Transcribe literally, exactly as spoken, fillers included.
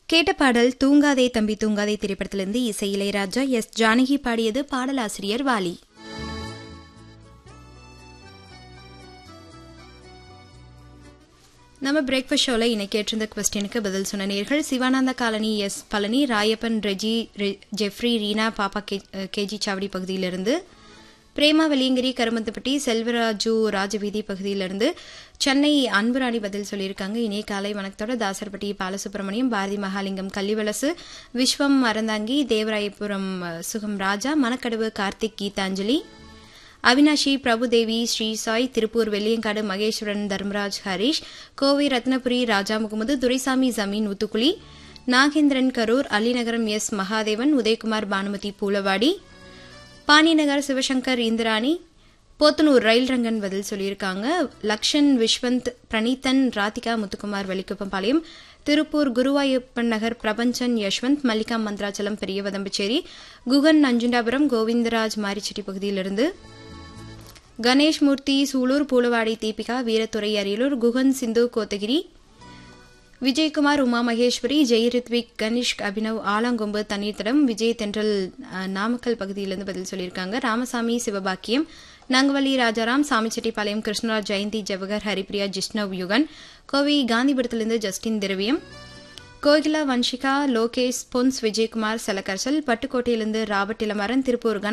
கேட்ட பாடல் தூங்காதே தம்பி தூங்காதே திரைப்படத்திலிருந்து இசை இளையராஜா, எஸ் ஜானகி பாடியது. பாடலாசிரியர் வாலி. நம்ம பிரேக்ஃபாஸ்ட் ஷோல இன்னைக்கு கேட்டிருந்த கொஸ்டினுக்கு பதில் சொன்ன நேர்கள் Sivananda colony, S Palani, Rayappan, Reji, Jeffrey, Reena, பாப்பா, கேஜி சாவடி பகுதியிலிருந்து, பிரேமா வெள்ளியங்கிரி, கருமத்துப்பட்டி, செல்வராஜு, ராஜவீதி பகுதியிலிருந்து, சென்னை அன்புராணி பதில் சொல்லியிருக்காங்க. இணைய காலை வணக்கத்தோட தாசர்பட்டி பாலசுப்ரமணியம், பாரதி மகாலிங்கம், கள்ளிவலசு, விஸ்வம் அறந்தாங்கி, தேவராயபுரம் சுகம் ராஜா, மணக்கடவு கார்த்திக், கீதாஞ்சலி, அவினாஷி, பிரபுதேவி, ஸ்ரீ சாய், திருப்பூர் வெள்ளியங்காடு மகேஸ்வரன், தர்மராஜ், ஹரீஷ், கோவை ரத்னபுரி, ராஜா முகமது, துரைசாமி, ஜமீன், உத்துக்குளி, நாகேந்திரன், கரூர், அலிநகரம், எஸ் மகாதேவன், உதயகுமார், பானுமதி, பூலவாடி, பாணிநகர், சிவசங்கர், இந்திராணி, போத்தனூர் ரயில் ரங்கன் பதில் சொல்லியிருக்காங்க. லக்ஷன், விஸ்வந்த், பிரணீத்தன், ராதிகா, முத்துக்குமார், வலிக்குப்பம்பாளையம், திருப்பூர் குருவாயூப்பன் நகர், பிரபஞ்சன், யஷ்வந்த், மல்லிகா, மந்திராச்சலம், பெரியவதம்பச்சேரி, குகன், நஞ்சுண்டாபுரம், கோவிந்தராஜ், மாரிச்செட்டி பகுதியிலிருந்து, கணேஷ் மூர்த்தி, சூலூர், பூலவாடி, தீபிகா, வீரத்துறை, அரியலூர், குகன், சிந்து, கோத்தகிரி, விஜயகுமார், உமா மகேஸ்வரி, ஜெய் ரித்விக், கனிஷ்க், அபினவ், ஆலாங்கொம்பு, தண்ணீர்த்தடம், விஜய் தென்றல், நாமக்கல் பகுதியிலிருந்து பதில் சொல்லியிருக்காங்க. ராமசாமி, சிவபாக்கியம், நாங்கவல்லி, ராஜாராம், சாமிச்செட்டிப்பாளையம், கிருஷ்ணராஜ், ஜெயந்தி, ஜவஹர், ஹரிப்பிரியா, ஜிஷ்ணவ், யுகன், கோவை காந்திபுரத்திலிருந்து ஜஸ்டின், திரவியம், கோகிலா, வன்ஷிகா, லோகேஷ், பொன்ஸ், விஜயகுமார், செலக்கர்சல், பட்டுக்கோட்டையிலிருந்து ராபர்ட் இளமாறன், திருப்பூர்